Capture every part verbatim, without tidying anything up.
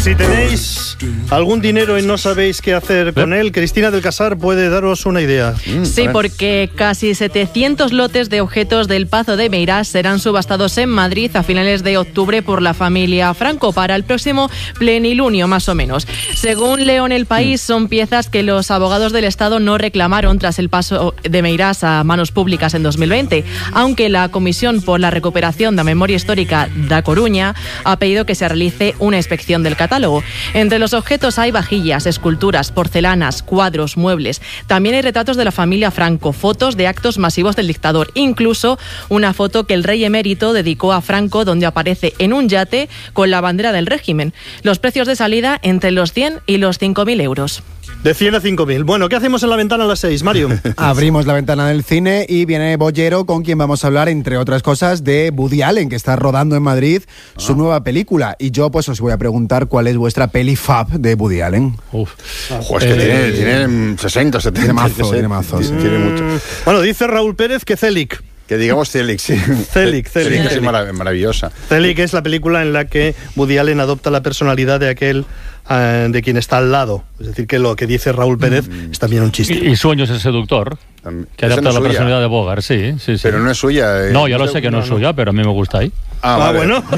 Si tenéis algún dinero y no sabéis qué hacer con él, Cristina del Casar puede daros una idea. Sí, porque casi setecientos lotes de objetos del Pazo de Meirás serán subastados en Madrid a finales de octubre por la familia Franco para el próximo plenilunio, más o menos. Según leo en El País, son piezas que los abogados del Estado no reclamaron tras el paso de Meirás a manos públicas en dos mil veinte, aunque la Comisión por la Recuperación de la Memoria Histórica da Coruña ha pedido que se realice una inspección del catálogo. Entre los objetos hay vajillas, esculturas, porcelanas, cuadros, muebles. También hay retratos de la familia Franco, fotos de actos masivos del dictador, incluso una foto que el rey emérito dedicó a Franco donde aparece en un yate con la bandera del régimen. Los precios de salida entre los cien y los cinco mil euros. De cien a cinco mil. Bueno, ¿qué hacemos en la ventana a las seis, Mario? Abrimos la ventana del cine y viene Bollero, con quien vamos a hablar, entre otras cosas, de Woody Allen, que está rodando en Madrid su ah. nueva película. Y yo pues os voy a preguntar cuál es vuestra peli fab de Woody Allen. Uf. Ojo, es que eh, tiene, tiene sesenta, setenta. Tiene mazo, tiene mazo. Sí, tiene mucho. Bueno, dice Raúl Pérez que Celic. Que digamos Celic, sí. Celic, Celic. Celic es marav- maravillosa. Celic es la película en la que Woody Allen adopta la personalidad de aquel uh, de quien está al lado. Es decir, que lo que dice Raúl Pérez mm. es también un chiste. Y, y Sueños el seductor, que adapta no la suya. personalidad de Bogart, sí, sí, sí. Pero no es suya. Eh, no, ya lo sé que no, no es suya, pero a mí me gusta ahí. Ah, ah vale. bueno.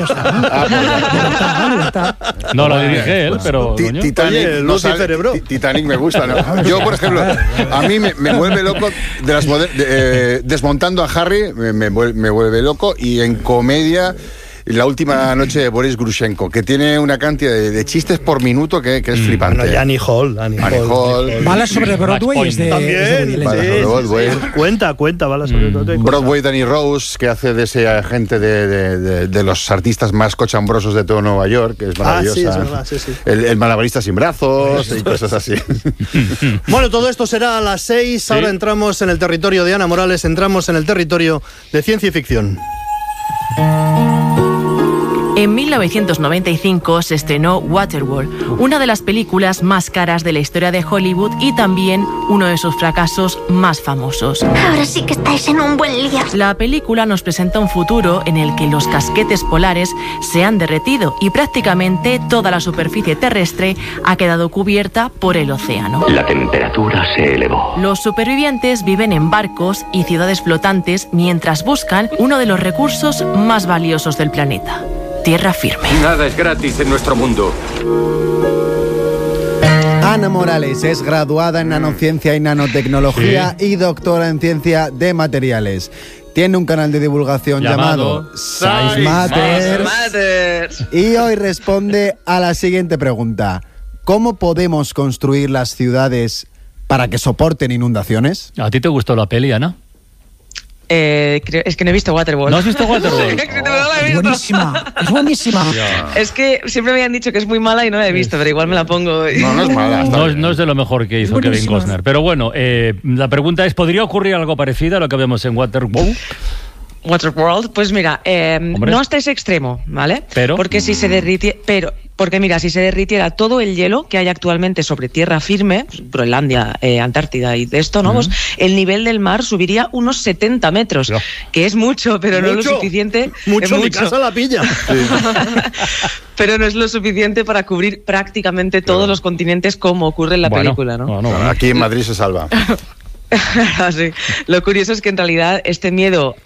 Ah, pues, no, la dirige él, pero... T- Titanic, Oye, no sale, cerebro. Titanic me gusta, ¿no? Yo, por ejemplo, a mí me, me vuelve loco, de las moder- de, eh, desmontando a Harry, me, me, vuelve, me vuelve loco, y en comedia... La última noche de Boris Grushenko, que tiene una cantidad de, de chistes por minuto que, que es flipante. Bueno, y Annie Hall. Annie, Annie Hall. Hall. Balas sobre Broadway es de... También, es de sí, sobre Broadway. Sí, sí. Cuenta, cuenta, Balas sobre Broadway. Mm. Broadway, Danny Rose, que hace de ese agente de, de, de, de los artistas más cochambrosos de todo Nueva York, que es maravillosa. Ah, sí, es verdad, sí, sí. El, el malabarista sin brazos y cosas así. Bueno, todo esto será a las seis. ¿Sí? Ahora entramos en el territorio de Ana Morales, entramos en el territorio de ciencia y ficción. En mil novecientos noventa y cinco se estrenó Waterworld, una de las películas más caras de la historia de Hollywood y también uno de sus fracasos más famosos. Ahora sí que estáis en un buen lío. La película nos presenta un futuro en el que los casquetes polares se han derretido y prácticamente toda la superficie terrestre ha quedado cubierta por el océano. La temperatura se elevó. Los supervivientes viven en barcos y ciudades flotantes mientras buscan uno de los recursos más valiosos del planeta. Tierra firme. Nada es gratis en nuestro mundo. Ana Morales es graduada en nanociencia y nanotecnología sí. y doctora en ciencia de materiales. Tiene un canal de divulgación llamado, llamado Science Matters, Matters y hoy responde a la siguiente pregunta. ¿Cómo podemos construir las ciudades para que soporten inundaciones? ¿A ti te gustó la peli, Ana? Eh, creo, es que no he visto Waterworld. ¿No has visto Waterworld? Oh, no la he visto. Es buenísima, es buenísima. Es que siempre me han dicho que es muy mala y no la he visto, pero igual me la pongo. No, no es mala. No es, no es de lo mejor que hizo Kevin Costner. Pero bueno, eh, la pregunta es, ¿podría ocurrir algo parecido a lo que vemos en Waterworld? Waterworld, pues mira, eh, no hasta ese extremo, ¿vale? Pero, porque si se derritiera, pero porque mira, si se derritiera todo el hielo que hay actualmente sobre tierra firme, Groenlandia, eh, Antártida y de esto, ¿no? Uh-huh. Pues el nivel del mar subiría unos setenta metros, no. que es mucho, pero mucho, no lo suficiente. Mucho, mucho. Mi casa la pilla. Sí. Pero no es lo suficiente para cubrir prácticamente todos claro. los continentes como ocurre en la bueno, película, ¿no? Bueno, bueno, aquí en Madrid se salva. Sí. Lo curioso es que en realidad este miedo